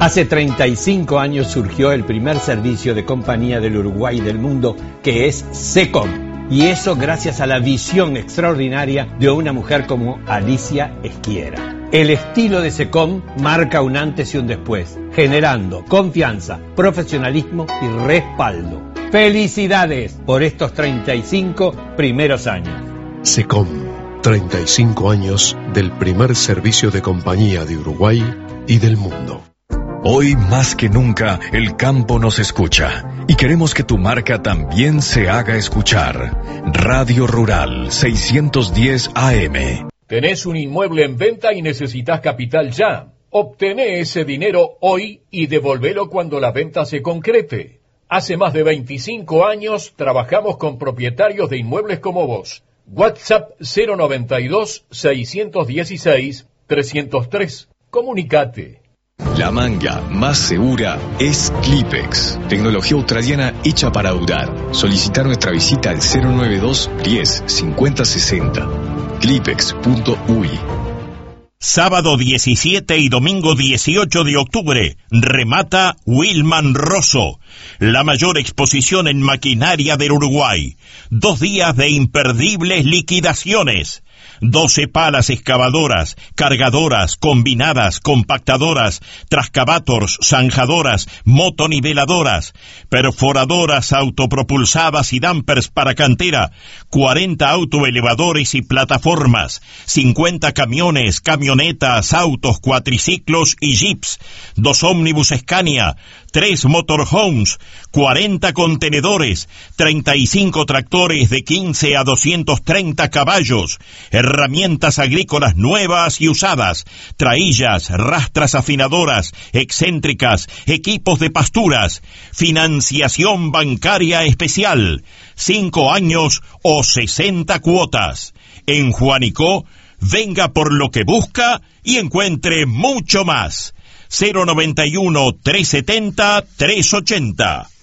Hace 35 años surgió el primer servicio de compañía del Uruguay y del mundo, que es SECOM. Y eso gracias a la visión extraordinaria de una mujer como Alicia Esquiera. El estilo de SECOM marca un antes y un después, generando confianza, profesionalismo y respaldo. ¡Felicidades por estos 35 primeros años! SECOM, 35 años del primer servicio de compañía de Uruguay y del mundo. Hoy más que nunca el campo nos escucha y queremos que tu marca también se haga escuchar. Radio Rural 610 AM. ¿Tenés un inmueble en venta y necesitas capital ya? Obtené ese dinero hoy y devolvelo cuando la venta se concrete. Hace más de 25 años trabajamos con propietarios de inmuebles como vos. WhatsApp 092-616-303. Comunicate. La manga más segura es Clipex, tecnología australiana hecha para durar. Solicita nuestra visita al 092 10 50 60. Clipex.uy. Sábado 17 y domingo 18 de octubre, remata Wilman Rosso, la mayor exposición en maquinaria del Uruguay. 2 días de imperdibles liquidaciones. 12 palas excavadoras, cargadoras, combinadas, compactadoras, trascavators, zanjadoras, motoniveladoras, perforadoras autopropulsadas y dampers para cantera, 40 autoelevadores y plataformas, 50 camiones, camionetas, autos, cuatriciclos y jeeps, 2 ómnibus Scania, 3 motorhomes, 40 contenedores, 35 tractores de 15 a 230 caballos, herramientas agrícolas nuevas y usadas, traillas, rastras afinadoras, excéntricas, equipos de pasturas, financiación bancaria especial, 5 años o 60 cuotas. En Juanicó, venga por lo que busca y encuentre mucho más. 091-370-380.